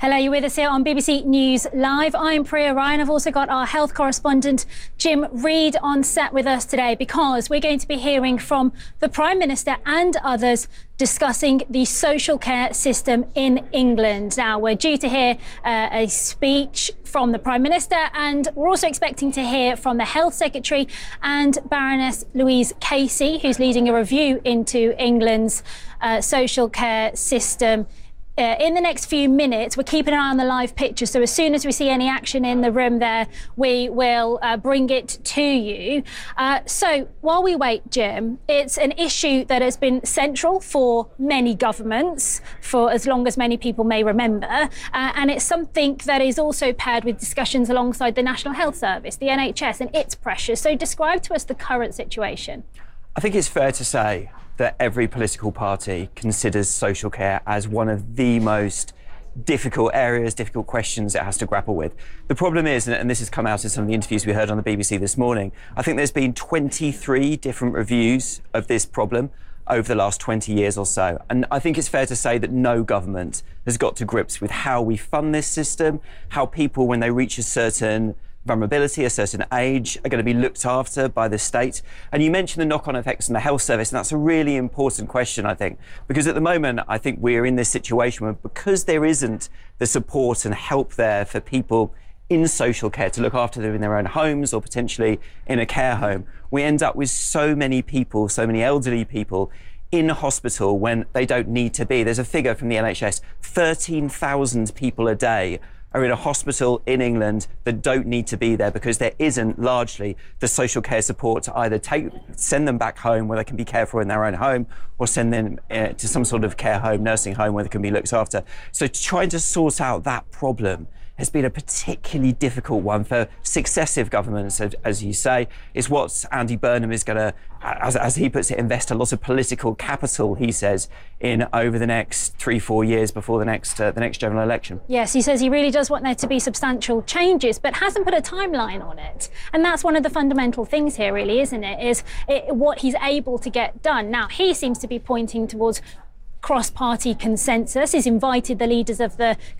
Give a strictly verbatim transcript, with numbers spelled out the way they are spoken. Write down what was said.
Hello, you're with us here on B B C News Live. I'm Priya Ryan. I've also got our health correspondent Jim Reid on set with us today because we're going to be hearing from the Prime Minister and others discussing the social care system in England. Now, we're due to hear uh, a speech from the Prime Minister, and we're also expecting to hear from the Health Secretary and Baroness Louise Casey, who's leading a review into England's uh, social care system. Uh, in the next few minutes, we're keeping an eye on the live picture, so as soon as we see any action in the room there, we will uh, bring it to you. Uh, so while we wait, Jim, it's an issue that has been central for many governments for as long as many people may remember, uh, and it's something that is also paired with discussions alongside the National Health Service, the N H S, and its pressures. So describe to us the current situation. I think it's fair to say that every political party considers social care as one of the most difficult areas, difficult questions it has to grapple with. The problem is, and this has come out in some of the interviews we heard on the B B C this morning, I think there's been twenty-three different reviews of this problem over the last twenty years or so. And I think it's fair to say that no government has got to grips with how we fund this system, how people, when they reach a certain vulnerability, a certain age, are going to be looked after by the state. And you mentioned the knock-on effects on the health service, and that's a really important question, I think, because at the moment, I think we're in this situation where, because there isn't the support and help there for people in social care to look after them in their own homes or potentially in a care home, we end up with so many people, so many elderly people in hospital when they don't need to be. There's a figure from the N H S, thirteen thousand people a day are in a hospital in England that don't need to be there because there isn't largely the social care support to either take, send them back home where they can be cared for in their own home, or send them uh, to some sort of care home, nursing home where they can be looked after. So trying to sort out that problem has been a particularly difficult one for successive governments, as you say. It's what Andy Burnham is going to, as, as he puts it, invest a lot of political capital, he says, in over the next three, four years before the next uh, the next general election. Yes, he says he really does want there to be substantial changes, but hasn't put a timeline on it. And that's one of the fundamental things here, really, isn't it? Is it, what he's able to get done. Now, he seems to be pointing towards cross-party consensus. He's invited the leaders of the